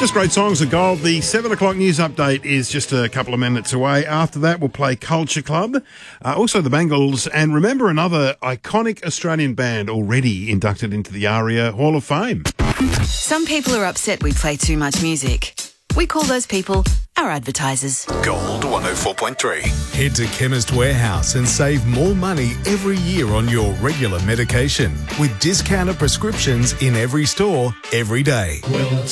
Just great songs of gold. The 7 o'clock news update is just a couple of minutes away. After that, we'll play Culture Club, also the Bangles, and remember another iconic Australian band already inducted into the ARIA Hall of Fame. Some people are upset we play too much music. We call those people our advertisers. Gold 104.3. Head to Chemist Warehouse and save more money every year on your regular medication with discounted prescriptions in every store, every day. Well,